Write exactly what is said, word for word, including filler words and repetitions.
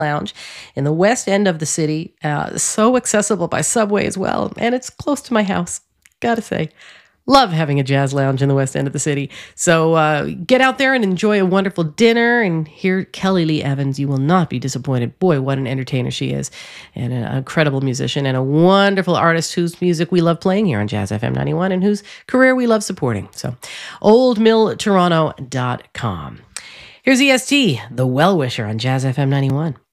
Lounge in the west end of the city. Uh, so accessible by subway as well. And it's close to my house. Gotta say. Love having a jazz lounge in the west end of the city. So uh, get out there and enjoy a wonderful dinner and hear Kelly Lee Evans. You will not be disappointed. Boy, what an entertainer she is. And an incredible musician and a wonderful artist whose music we love playing here on Jazz F M ninety-one and whose career we love supporting. So old mill toronto dot com. Here's E S T, The Well Wisher on Jazz F M ninety-one.